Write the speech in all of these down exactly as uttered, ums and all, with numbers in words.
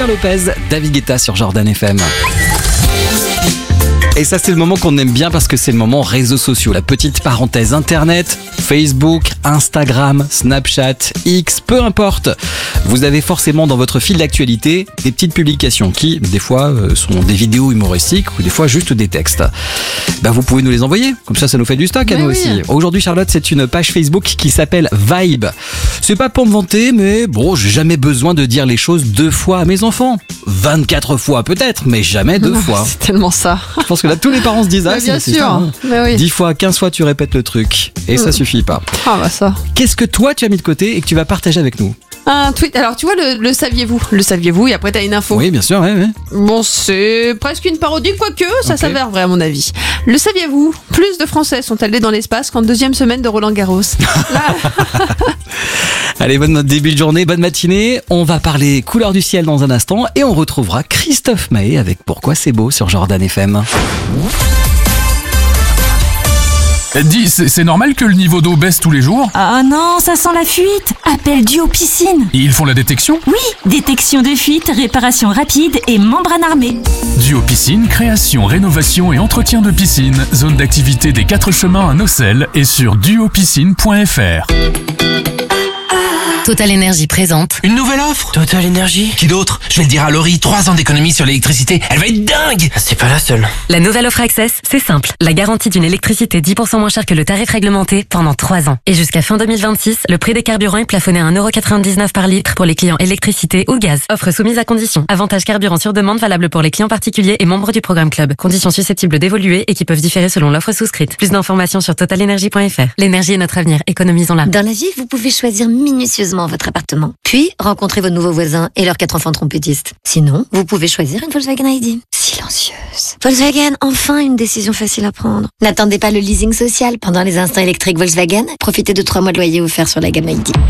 Jennifer Lopez, David Guetta sur Jordan F M. Et ça, c'est le moment qu'on aime bien parce que c'est le moment réseaux sociaux. La petite parenthèse internet, Facebook, Instagram, Snapchat, X, peu importe. Vous avez forcément dans votre fil d'actualité des petites publications qui, des fois, sont des vidéos humoristiques ou des fois juste des textes. Ben, vous pouvez nous les envoyer. Comme ça, ça nous fait du stock à nous oui. aussi. Aujourd'hui, Charlotte, c'est une page Facebook qui s'appelle Vibe. C'est pas pour me vanter, mais bon, j'ai jamais besoin de dire les choses deux fois à mes enfants. vingt-quatre fois peut-être, mais jamais deux fois. C'est tellement ça. Je pense que là, tous les parents se disent ah, bah, bien c'est, sûr. c'est ça, hein. bah, oui. dix fois, quinze fois, tu répètes le truc. Et mmh. ça suffit pas. Ah bah ça. Qu'est-ce que toi, tu as mis de côté et que tu vas partager avec nous ? Un tweet. Alors, tu vois, le, le saviez-vous Le saviez-vous et après, t'as une info. Oui, bien sûr, oui, oui. Bon, c'est presque une parodie, quoique ça okay. s'avère vrai, à mon avis. Le saviez-vous Plus de Français sont allés dans l'espace qu'en deuxième semaine de Roland Garros. Là. Allez, bonne début de journée, bonne matinée. On va parler couleur du ciel dans un instant et on retrouvera Christophe Maé avec Pourquoi c'est beau sur Jordan F M. Dis, c'est, c'est normal que le niveau d'eau baisse tous les jours ? Ah non, ça sent la fuite. Appelle Duo Piscine. Et ils font la détection ? Oui, détection de fuite, réparation rapide et membrane armée. Duo Piscine, création, rénovation et entretien de piscine. Zone d'activité des quatre chemins à Nocelles et sur duo piscine point f r. Total Énergie présente une nouvelle offre. Total Énergie. Qui d'autre ? Je vais le dire à Laurie, trois ans d'économie sur l'électricité. Elle va être dingue. C'est pas la seule. La nouvelle offre Access, c'est simple. La garantie d'une électricité dix pour cent moins chère que le tarif réglementé pendant trois ans. Et jusqu'à fin deux mille vingt-six, le prix des carburants est plafonné à un euro quatre-vingt-dix-neuf par litre pour les clients électricité ou gaz. Offre soumise à conditions. Avantage carburant sur demande valable pour les clients particuliers et membres du programme Club. Conditions susceptibles d'évoluer et qui peuvent différer selon l'offre souscrite. Plus d'informations sur total énergie point f r. L'énergie est notre avenir. Économisons-la. Dans la vie, vous pouvez choisir minutieusement votre appartement. Puis, rencontrez vos nouveaux voisins et leurs quatre enfants trompettistes. Sinon, vous pouvez choisir une Volkswagen I D. Silencieuse. Volkswagen, enfin une décision facile à prendre. N'attendez pas le leasing social. Pendant les instants électriques Volkswagen, profitez de trois mois de loyer offerts sur la gamme I D.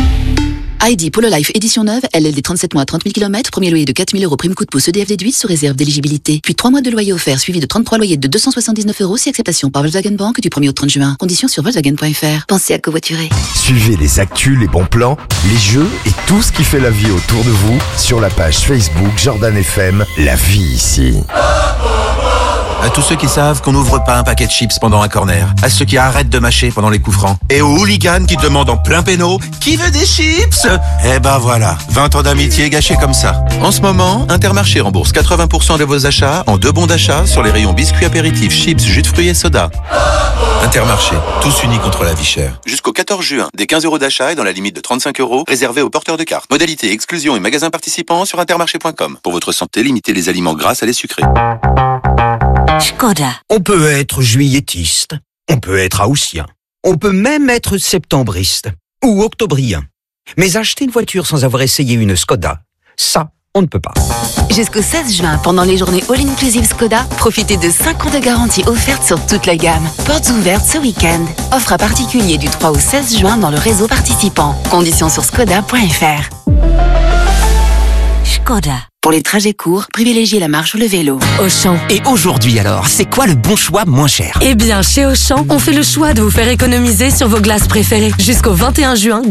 I D Polo Life édition neuve, L L D trente-sept mois, trente mille kilomètres, premier loyer de quatre mille euros, prime coup de pouce E D F déduite sous réserve d'éligibilité. Puis trois mois de loyer offert suivi de trente-trois loyers de deux cent soixante-dix-neuf euros si acceptation par Volkswagen Bank du premier au trente juin. Conditions sur volkswagen point f r. Pensez à covoiturer. Suivez les actus, les bons plans, les jeux et tout ce qui fait la vie autour de vous sur la page Facebook Jordan F M, la vie ici. À tous ceux qui savent qu'on n'ouvre pas un paquet de chips pendant un corner. À ceux qui arrêtent de mâcher pendant les coups francs. Et aux hooligans qui demandent en plein péno « Qui veut des chips ?» Eh ben voilà, vingt ans d'amitié gâchés comme ça. En ce moment, Intermarché rembourse quatre-vingts pour cent de vos achats en deux bons d'achat sur les rayons biscuits apéritifs, chips, jus de fruits et soda. Intermarché, tous unis contre la vie chère. Jusqu'au quatorze juin, des quinze euros d'achat et dans la limite de trente-cinq euros, réservés aux porteurs de cartes. Modalité, exclusion et magasins participants sur intermarché point com. Pour votre santé, limitez les aliments gras à les sucrés. Skoda. On peut être juilletiste, on peut être haussien, on peut même être septembriste ou octobrien. Mais acheter une voiture sans avoir essayé une Skoda, ça, on ne peut pas. Jusqu'au seize juin, pendant les journées All-Inclusive Skoda, profitez de cinq ans de garantie offerte sur toute la gamme. Portes ouvertes ce week-end. Offre à particulier du trois au seize juin dans le réseau participant. Conditions sur skoda point f r. Skoda. Pour les trajets courts, privilégiez la marche ou le vélo. Auchan. Et aujourd'hui alors, c'est quoi le bon choix moins cher ? Eh bien, chez Auchan, on fait le choix de vous faire économiser sur vos glaces préférées. Jusqu'au vingt et un juin,